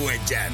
Rádió Egyen.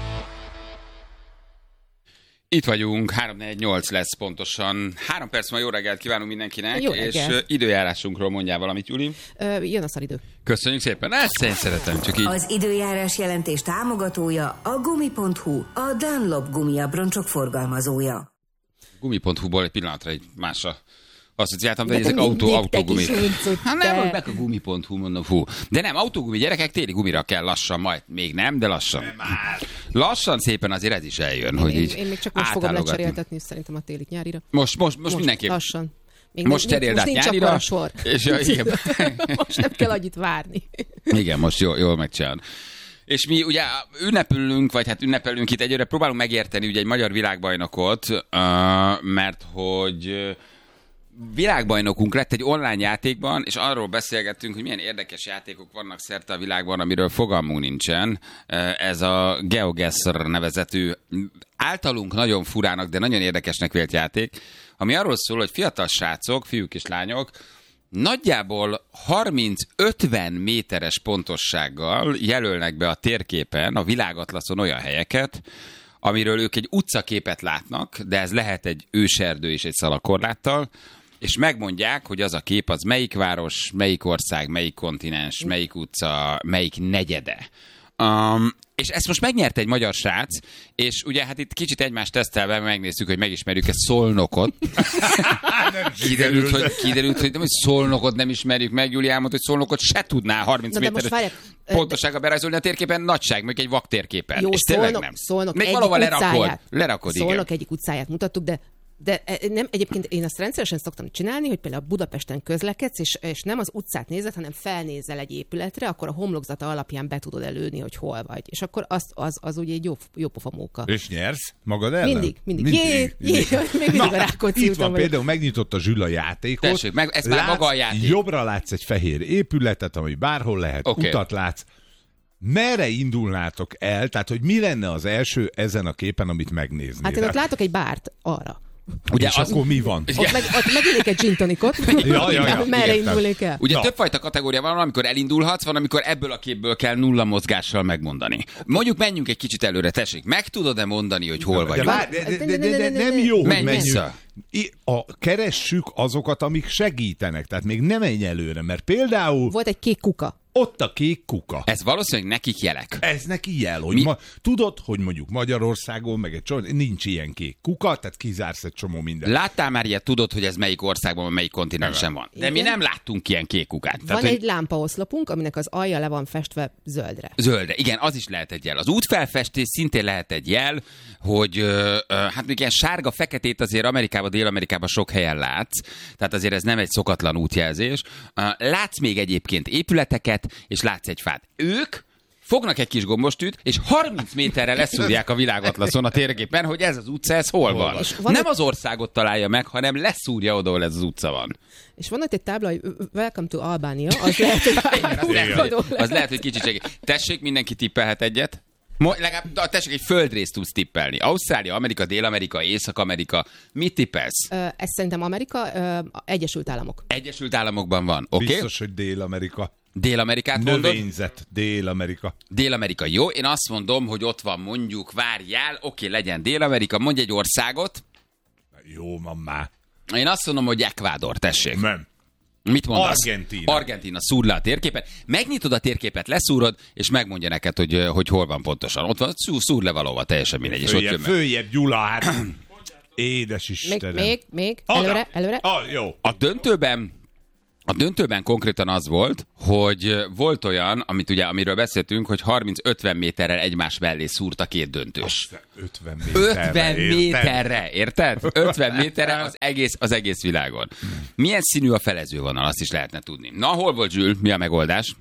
Itt vagyunk, 3-4-8 lesz pontosan. 3 perc ma jó reggelt kívánunk mindenkinek, Jó és reggelt. időjárásunkról mondjál valamit, Juli. Jön a szaridő. Köszönjük szépen, ezt én szeretem, csak így. Az időjárás jelentés támogatója a Gumi.hu, a Dunlop gumiabroncsok forgalmazója. Gumi.hu-ból egy pillanatra egy másra asszociáltam, de ezek autógumi. Hát nem, hogy meg a Gumi.hu, mondom, fú. De nem, autógumi gyerekek, téli gumira kell lassan, majd még nem, de lassan. Lassan szépen azért ez is eljön, hogy így Én még csak most fogom lecseréltetni, szerintem a télit nyárira. Most mindenképp. Lassan. Most cseréld át nincs nyárira. akkora sor. És igen. Most nem kell annyit várni. Igen, most jól megcsinálod. És mi ugye ünnepelünk itt egyre, próbálunk megérteni ugye egy magyar világbajnokot, mert hogy világbajnokunk lett egy online játékban, és arról beszélgettünk, hogy milyen érdekes játékok vannak szerte a világban, amiről fogalmunk nincsen. Ez a GeoGuessr nevezetű, általunk nagyon furának, de nagyon érdekesnek vélt játék, ami arról szól, hogy fiatal srácok, fiúk és lányok, nagyjából 30-50 méteres pontossággal jelölnek be a térképen, a világatlaszon olyan helyeket, amiről ők egy utcaképet látnak, de ez lehet egy őserdő és egy szalakorláttal, és megmondják, hogy az a kép az melyik város, melyik ország, melyik kontinens, melyik utca, melyik negyede. És ezt most megnyerte egy magyar srác, és ugye hát itt kicsit egymást tesztelve megnéztük, hogy megismerjük ezt Szolnokot. Kiderült, hogy nem, hogy Szolnokot nem ismerjük meg, Júli elmondta, hogy Szolnokot se tudná 30 méteres pontossággal berajzolni a térképen, nagyság, meg egy vak térképen. Jó, és tényleg nem. Szolnok még egyik valahol lerakod, Szolnok igen. egyik utcáját mutattuk, de nem, egyébként én azt rendszeresen szoktam csinálni, hogy például Budapesten közlekedsz, és nem az utcát nézed, hanem felnézel egy épületre, akkor a homlokzata alapján be tudod előni, hogy hol vagy. És akkor az ugye egy jó pofa móka. És nyersz magad ellen? Mindig. Még mindig a Rákóczi itt van például, megnyitotta Zsül a játékot. Tessék, ez már maga a játék. Jobbra látsz egy fehér épületet, ami bárhol lehet, utat látsz. Merre indulnátok el? Tehát, hogy mi lenne az első ezen a képen, amit megnéznél? Hát én ott látok egy bárt arra. Ugye és akkor mi van? Ott megélik egy gin tonicot. Merre indulnék el? Ugye többfajta kategória van, amikor elindulhatsz, van, amikor ebből a képből kell nulla mozgással megmondani. Mondjuk menjünk egy kicsit előre, tessék. Meg tudod-e mondani, hogy hol vagyunk? De nem jó, hogy menjünk. Vissza. Keressük azokat, amik segítenek. Tehát még nem menj előre, mert például... Volt egy kék kuka. Ott a kék kuka. Ez valószínűleg nekik jelek. Ez neki jel, hogy tudod, hogy mondjuk Magyarországon, meg egy csomó, nincs ilyen kék kuka, tehát kizársz egy csomó mindent. Láttál már ilyet, tudod, hogy ez melyik országban, melyik kontinensen van. De mi nem láttunk ilyen kék kukát. Van Tehát, egy lámpaoszlopunk, aminek az alja le van festve zöldre. Zöldre, igen, az is lehet egy jel. Az útfelfestés szintén lehet egy jel, hogy hát még ilyen sárga-feketét azért Amerikában, Dél-Amerikában sok helyen látsz, tehát azért ez nem egy szokatlan útjelzés. Látsz még egyébként épületeket, és látsz egy fát. Ők fognak egy kis gombostűt, és 30 méterre leszúrják a világatlaszon a térképen, hogy ez az utca, ez hol van. Nem az országot találja meg, hanem leszúrja oda, ahol ez az utca van. És van ott egy tábla, hogy Welcome to Albania, az lehet, hogy kicsit segít. Tessék, mindenki tippelhet egyet. Legalább tessék, egy földrészt tudsz tippelni. Ausztrália, Amerika, Dél-Amerika, Észak-Amerika. Mit tippelsz? Ez szerintem Amerika, Egyesült Államok. Egyesült Államokban van, oké? Biztos, hogy Dél-Amerika. Dél-Amerikát mondod? Növényzet, Dél-Amerika. Dél-Amerika, jó. Én azt mondom, hogy ott van mondjuk, várjál, oké, legyen Dél-Amerika, mondj egy országot. Jó, már. Én azt mondom, hogy Ecuador, tessék. Nem. Mit mondasz? Argentína. Argentína, szúr le a térképet. Megnyitod a térképet, leszúrod, és megmondja neked, hogy hol van pontosan. Ott van, szúr le valahova, teljesen mindegy. És ott jön meg. Följebb, Gyula, hát. Édes Istenem. Még. Előre. Jó. A döntőben konkrétan az volt, hogy volt olyan, amiről beszéltünk, hogy 30-50 méterrel egymás mellé szúrt a két döntős. 50 méterre, érted? 50 méterre az egész világon. Milyen színű a felezővonal, azt is lehetne tudni. Na, hol volt Zsül? Mi a megoldás?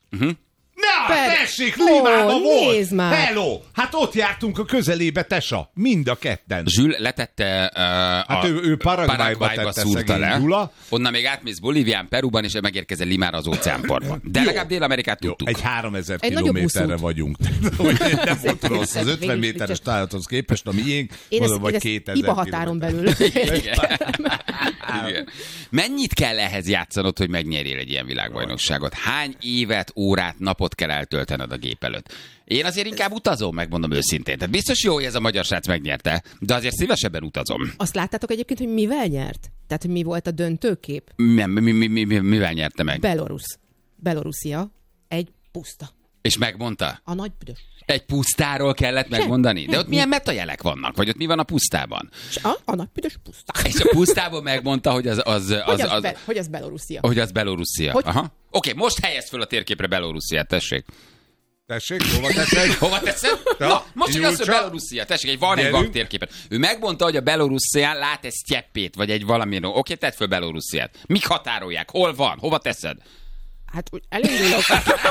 Na, tessék, Limába volt! Nézd már! Hello! Hát ott jártunk a közelébe, Tesa. Mind a ketten. Zsül letette hát ő Paraguayba tette szúrta le. Gyula. Onnan még átmész Bolívián, Peruban, és megérkezel Limára az óceánpartban. De legalább Dél-Amerikát tudtuk. Egy 3000 kilométerre vagyunk. Nem volt rossz. Az 50 méteres tájathoz képest, a miénk, vagy vagy 2000 Iba határon belül. Igen. Mennyit kell ehhez játszanod, hogy megnyerjél egy ilyen világbajnokságot? Hány évet, órát, napot kell eltöltened a gép előtt? Én azért inkább utazom, megmondom őszintén. Tehát biztos jó, hogy ez a magyar srác megnyerte, de azért szívesebben utazom. Azt láttátok egyébként, hogy mivel nyert? Tehát, hogy mi volt a döntőkép? Mivel nyerte meg? Belorusszia egy puszta. És megmondta? A nagy büdös. Egy pusztáról kellett megmondani? De ott milyen metajelek vannak? Vagy ott mi van a pusztában? A nagy büdös puszta. És a pusztában megmondta, hogy hogy az Belorusszia. Hogy az Belorusszia. Hogy... Aha. Oké, most helyezd föl a térképre Belorussziát, tessék. Tessék, hova teszed? Hova teszed? Na, most csak az, hogy Belorusszia, tessék, van egy vak térképen. Ő megmondta, hogy a Belorusszián lát egy sztyeppét, vagy egy valamilyen. Oké, tedd föl Belorussziát. Mik határolják? Hol van? Hova teszed? Hát úgy elindulok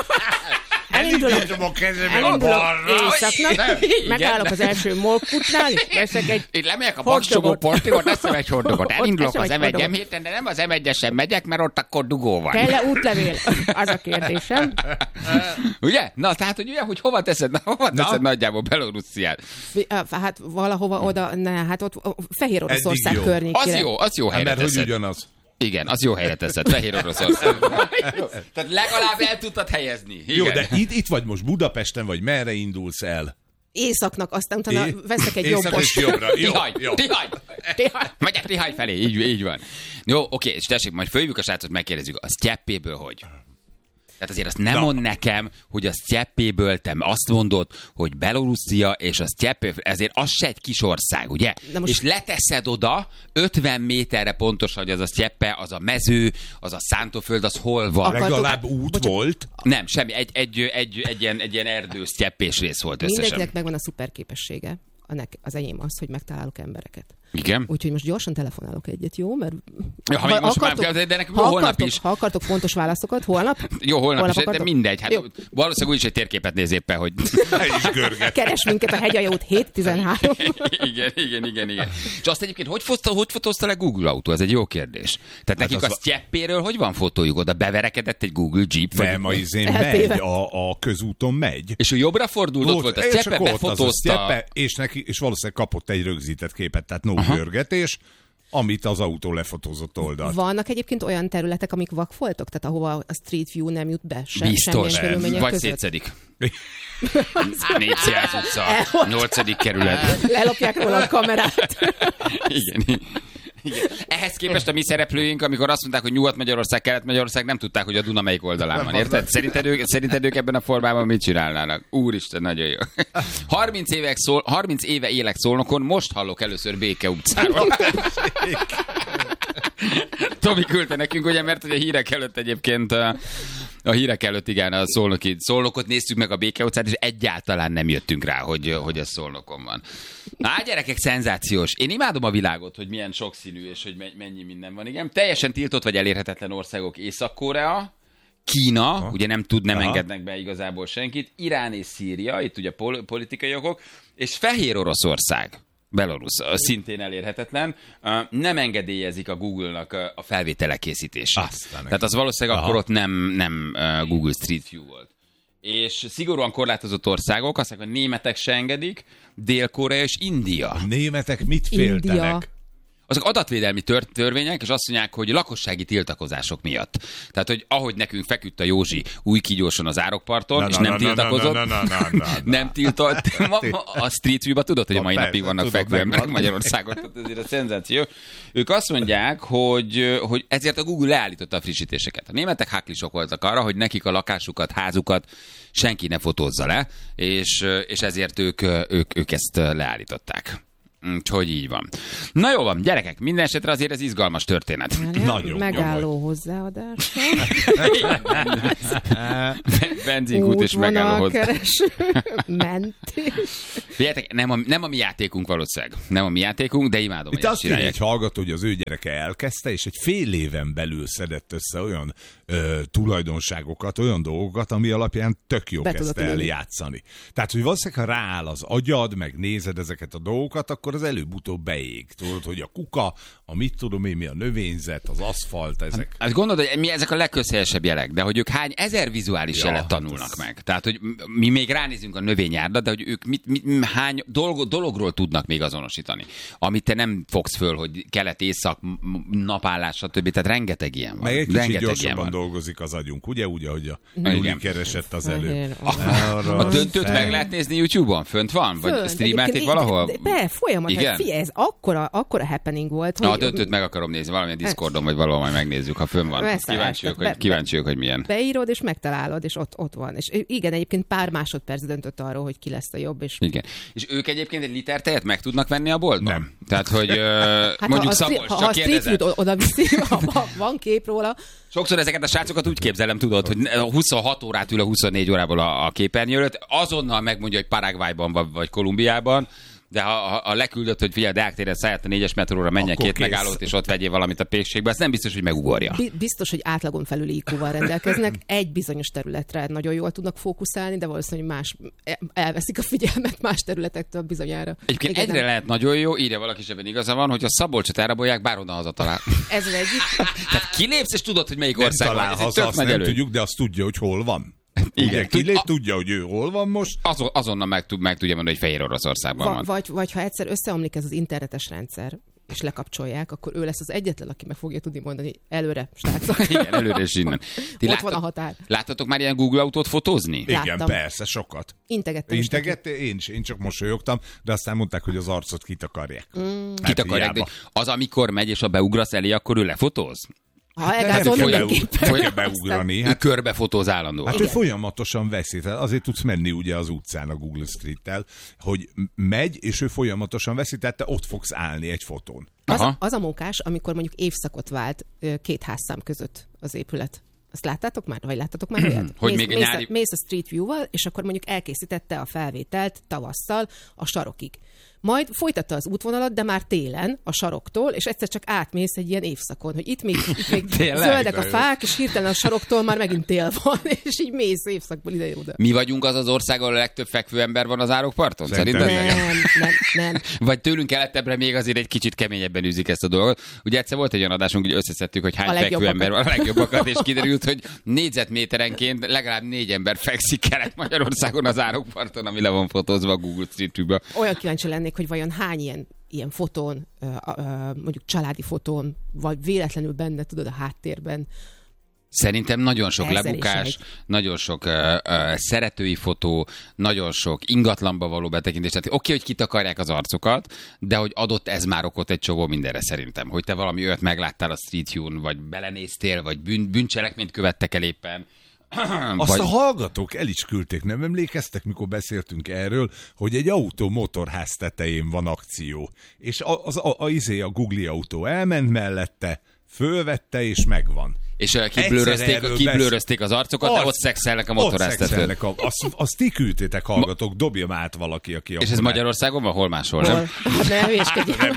éjszaknak, megállok az első molkutnál, és veszek egy itt lemegyek a Bakscsogó portigot, eszem egy hordogot. Elindulok az M1-em héten, de nem az M1-esen megyek, mert ott akkor dugó van. Kell-e útlevél? Az a kérdésem. Ugye? Na, tehát, hogy ugye, hogy hova teszed nagyjából Belorussziát? Hát valahova oda, hát ott Fehér Oroszország környékére. Az jó helyre teszed. Mert hogy ugyanaz. Igen, az jó helyre teszed, Fehér Oroszország. Tehát legalább el tudtad helyezni. Igen. Jó, de itt vagy most Budapesten, vagy merre indulsz el? Északnak, aztán utána veszek egy jobbos. Tihany. Megyek Tihany felé, így van. Jó, oké, és tessék, majd följövük a srácot, megkérdezzük, a sztyeppéből hogy? Tehát azért azt nem mond nekem, hogy a sztyeppéből te azt mondod, hogy Belorusszia és a sztyeppé, ezért az se egy kis ország, ugye? És leteszed oda 50 méterre pontosan, hogy az a sztyeppe, az a mező, az a szántóföld, az hol van. Legalább út volt? Nem, semmi, egy ilyen erdő sztyeppés rész volt összesen. Mindenkinek megvan a szuperképessége. Az enyém az, hogy megtalálok embereket. Igen? Úgyhogy most gyorsan telefonálok egyet, jó? Mert de nekem holnap is. Ha akartok pontos válaszokat, holnap? Jó, holnap is, de mindegy. Hát valószínűleg úgyis egy térképet néz éppen, hogy... Keres minket a Hegyalja út 7-13. Igen. És azt egyébként hogy fotózta le Google autó? Ez egy jó kérdés. Tehát nekik a sztyeppéről hogy van fotójuk? Oda beverekedett egy Google Jeep? Nem, a izén megy, a közúton megy. És ő jobbra fordult, ott volt a sztyeppe, befotózta. És valószínűleg kapott egy rögzített képet, tehát görgetés, amit az autó lefotózott oldalt. Vannak egyébként olyan területek, amik vakfoltok? Tehát ahova a Street View nem jut be biztos, vagy szétszedik. 400 utca, 8. kerület. Lelopják róla a kamerát. Igen. Ehhez képest a mi szereplőink, amikor azt mondták, hogy Nyugat-Magyarország, Kelet-Magyarország, nem tudták, hogy a Duna melyik oldalán van, érted? Szerinted ők ebben a formában mit csinálnának? Úristen, nagyon jó. 30 éve élek Szolnokon, most hallok először Béke utcáról. Tomi küldte nekünk, ugye, mert hogy a hírek előtt egyébként a hírek előtt igen, a Szolnokot néztük meg a Béke utcát, és egyáltalán nem jöttünk rá, hogy ez Szolnokon van. Na, gyerekek, szenzációs. Én imádom a világot, hogy milyen sokszínű, és hogy mennyi minden van. Igen, teljesen tiltott vagy elérhetetlen országok: Észak-Korea, Kína, ugye nem engednek be igazából senkit, Irán és Szíria, itt ugye politikai okok, és Fehér Oroszország. Belarus szintén elérhetetlen, nem engedélyezik a Google-nak a felvételek készítését. Tehát az valószínűleg akkor ott nem Google Street View volt. És szigorúan korlátozott országok, azt mondják, hogy németek se engedik, Dél-Korea és India. A németek mit féltenek? Azok adatvédelmi törvények, és azt mondják, hogy lakossági tiltakozások miatt. Tehát, hogy ahogy nekünk feküdt a Józsi új kígyóson az árokparton, és nem tiltakozott, nem tiltott. A Street View-ba tudod, hogy a mai napig vannak fekvő emberek Magyarországon. Tehát ezért a szenzáció. Ők azt mondják, hogy ezért a Google leállította a frissítéseket. A németek háklisok voltak arra, hogy nekik a lakásukat, házukat senki ne fotózza le, és ezért ők ezt leállították. Úgyhogy így van. Na jó van, gyerekek, minden esetre azért ez izgalmas történet. Nagyon megálló hozzáadás. Benzinkút és megálló hozzáadás. Mentés. Figyeljetek, nem a mi játékunk valószínűleg. Nem a mi játékunk, de imádom, hogy ezt csinálják. Itt azt egy hallgató, hogy az ő gyereke elkezdte, és egy fél éven belül szedett össze olyan tulajdonságokat, olyan dolgokat, ami alapján tök jó kezd el játszani. Tehát, hogy valószínűleg, ha rááll az agyad, meg nézed ezeket a dolgokat, akkor az előbb-utóbb beég. Tudod, hogy a kuka, a mit tudom én, mi a növényzet, az aszfalt, ezek. Hát gondolod, hogy mi ezek a legközhelyesebb jelek, de hogy ők hány ezer vizuális jelet tanulnak meg. Tehát, hogy mi még ránézünk a növényárra, de hogy ők hány dologról tudnak még azonosítani, amit te nem fogsz föl, hogy kelet, észak, napállás, stb. Tehát rengeteg ilyen van. Meg egy kicsit gyorsabban dolgozik az agyunk, ugye? Úgy, ahogy a Júli keresett az előbb. A döntőt meg lehet nézni YouTube-on? Fönt van? Vagy streamelték valahol? Folyamatosan. Figyelj, ez akkora happening volt. Na, a döntőt meg akarom nézni, valamilyen Discordon, vagy valahol majd megnézzük, ha fönn van. Kíváncsi vagyok, hogy milyen. Beírod, és megtalálod, és ott van. És igen, egyébként pár másodperc döntött arról, hogy ki lesz a jobb. Igen. És ők egyébként egy liter tejet meg tudnak venni a boltban? Nem. Tehát, hogy mondjuk Szabolcs, csak kérdezed. Ha a street food oda viszi, van kép róla. Sokszor ezeket a srácokat úgy képzelem, tudod, hogy 26 órát ül a 24 órából a képernyő előtt, azonnal megmondja, hogy Paraguayban vagy Kolumbiában, de ha leküldött, hogy figyelj, Deák téren szállját a 4-es metróra, menjen akkor 2 megállót, és ott vegyél valamit a pékségbe, ez nem biztos, hogy megugorja. Biztos, hogy átlagon felüli IQ-val rendelkeznek, egy bizonyos területre nagyon jól tudnak fókuszálni, de valószínűleg más elveszik a figyelmet más területektől bizonyára. Egyébként igen, egyre lehet nagyon jó, írja valaki, ebben igaza van, hogy a Szabolcsot elrabolják, bárhonnan hazatalál. Ez az egyik. Tehát kilépsz, és tudod, hogy melyik ország van. Azt nem tudjuk, de azt tudja, hogy hol van. Igen, tudja, hogy ő hol van most. Azonnal meg tudja mondani, hogy Fehér Oroszországban van. Vagy ha egyszer összeomlik ez az internetes rendszer, és lekapcsolják, akkor ő lesz az egyetlen, aki meg fogja tudni mondani, előre, srácok. Igen, előre és innen. Ott van a határ. Láttatok már ilyen Google autót fotózni? Igen, persze, sokat. Integettem. Én csak mosolyogtam, de aztán mondták, hogy az arcot kitakarják. Kitakarják, de az, amikor megy és a beugrasz elé, akkor ő lefotóz? Fogja beugrani. Hát, körbe fotóz állandóan. Hát ő folyamatosan veszi. Tehát azért tudsz menni ugye az utcán a Google Street-tel, hogy megy, és ő folyamatosan veszi, tehát te ott fogsz állni egy fotón. Az a mókás, amikor mondjuk évszakot vált 2 házszám között az épület. Azt láttátok már? Vagy láttatok már olyat? Hogy mész a Street View-val, és akkor mondjuk elkészítette a felvételt tavasszal a sarokig. Majd folytatta az útvonalat, de már télen, a saroktól, és egyszer csak átmész egy ilyen évszakon, hogy itt még zöldek a fák, és hirtelen a saroktól már megint tél van, és így mész évszakból ide-oda. Mi vagyunk az ország, ahol a legtöbb fekvő ember van az árokparton? Szerinted? Nem. Vagy tőlünk keletebbre még azért egy kicsit keményebben űzik ezt a dolgot. Ugye egyszer volt egy olyan adásunk, hogy összeszedtük, hogy hány fekvő ember van, a legjobbakat, és kiderült, hogy négyzetméterenként legalább 4 ember fekszik Kelet-Magyarországon az árokparton, ami le van fotózva a Google Street View-ba. Olyan kíváncsi lennék, hogy vajon hány ilyen fotón, mondjuk családi fotón, vagy véletlenül benne, tudod, a háttérben. Szerintem nagyon sok lebukás, nagyon sok szeretői fotó, nagyon sok ingatlanba való betekintés. Tehát oké, hogy kitakarják az arcokat, de hogy adott ez már okot egy csomó mindenre szerintem. Hogy te valami olyat megláttál a Street View-n, vagy belenéztél, vagy bűncselekményt követtek el éppen. Azt a hallgatók el is küldték, nem emlékeztek, mikor beszéltünk erről, hogy egy autó motorház tetején van akció. És a Google autó elment mellette, fölvette és megvan. És kiblőrözték az arcokat, de ott szexelnek a motorháztetőt. Azt ti küldtétek, hallgatók, dobjam át valaki, aki... És ez Magyarországon van? Hol máshol, nem? Ne hülyéskedjél.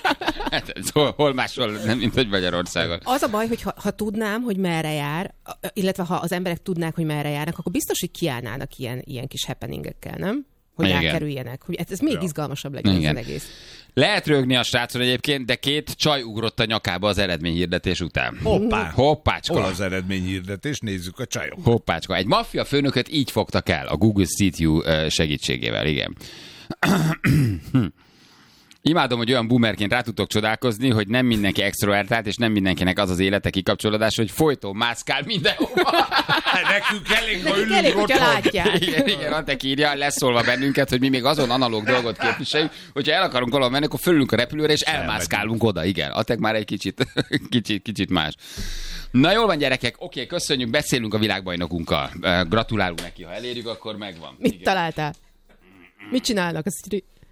Hol máshol, nem, mint hogy Magyarországon. Az a baj, hogy ha tudnám, hogy merre jár, illetve ha az emberek tudnák, hogy merre járnak, akkor biztos, hogy kiállnának ilyen kis happeningekkel, nem? Hogy rákerüljenek. Hogy ez még izgalmasabb legyen az egész. Lehet rögni a srácon egyébként, de 2 csaj ugrott a nyakába az eredményhirdetés után. Hoppácska. Hol az eredményhirdetés? Nézzük a csajok. Hoppácska. Egy maffia főnököt így fogtak el a Google Street View segítségével, igen. Imádom, hogy olyan boomerként rá tudtok csodálkozni, hogy nem mindenki extrovertált, és nem mindenkinek az az élete kikapcsolódás, hogy folyton mászkál mindenhova. Nekünk elég, ha ülünk otthon. Igen, Antek írja, leszólva bennünket, hogy mi még azon analóg dolgot képviseljük, hogyha el akarunk valahol menni, akkor fölülünk a repülőre, és elmászkálunk oda. Igen, Antek már egy kicsit más. Na jól van, gyerekek, oké, köszönjük, beszélünk a világbajnokunkkal. Gratulálunk neki, ha elérjük, akkor megvan. Mit találtál? Mit csinálnak?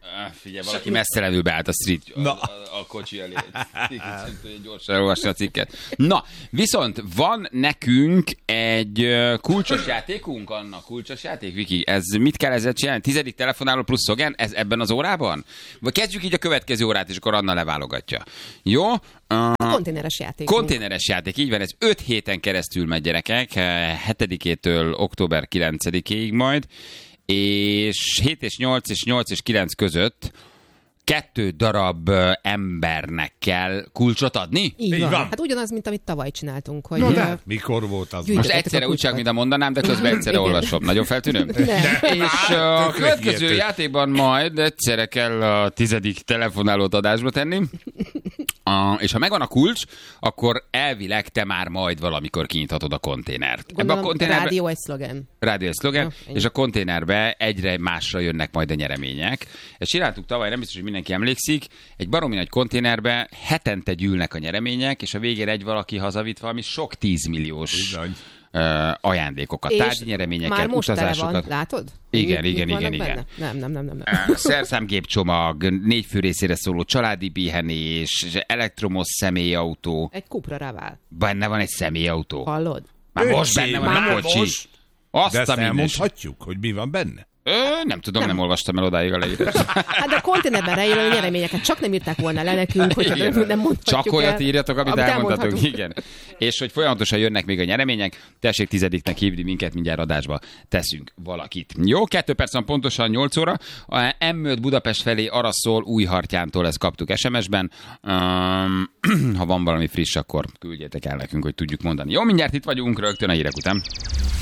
Figyelj, valaki messzelenül beállt a street a kocsi elé. Gyorsan olvasni a cikket. Na, viszont van nekünk egy kulcsos játékunk, Anna, kulcsos játék, Viki. Ez mit kell ezzel csinálni? 10. telefonáló plusz szlogen? Ez ebben az órában? Vagy kezdjük így a következő órát, és akkor Anna leválogatja. Jó? Konténeres játék. Konténeres játék, így van, ez 5 héten keresztül megy, gyerekek, 7-től október 9-ig majd, és 7 és 8 és 8 és 9 között 2 darab embernek kell kulcsot adni? Így van. Hát ugyanaz, mint amit tavaly csináltunk. Hogy mikor volt az? Most egyszerre úgy csak, mint a mondanám, de közben egyszerre olvasom. Nagyon feltűnő? És a következő játékban majd egyszerre kell a 10. telefonálót adásba tenni. És ha megvan a kulcs, akkor elvileg te már majd valamikor kinyithatod a konténert. Gondolom, rádió egy szlogen. Rádió egy szlogen, és a konténerbe egyre másra jönnek majd a nyeremények. Ezt csináltuk tavaly, nem biztos, hogy mindenki emlékszik. Egy baromi nagy konténerbe hetente gyűlnek a nyeremények, és a végén egy valaki hazavitt valami sok 10 milliós ajándékokat, tárgyi nyereményeket, már most utazásokat. Van, látod? Igen. Nem. Szerszámgépcsomag, 4 fő részére szóló családi pihenés, elektromos személyautó. Egy Cupra Raval. Benne van egy személyautó. Hallod? Már most benne van a kocsi. De ezt elmondhatjuk, hogy mi van benne? Nem tudom, nem olvastam el odáig a leírást. Hát de a konténerben rejön a nyereményeket, csak nem írták volna le nekünk, hogyha nem mondhatjuk. Csak olyat írjatok, amit elmondhatunk. Igen. És és hogy folyamatosan jönnek még a nyeremények, tessék 10-nek hívni minket, mindjárt adásba teszünk valakit. Jó, 2 perc van pontosan 8 óra. A M5 Budapest felé arra szól, Újhartyántól, ezt kaptuk SMS-ben. Ha van valami friss, akkor küldjétek el nekünk, hogy tudjuk mondani. Jó, mindjárt itt vagyunk, rögtön a hírek után.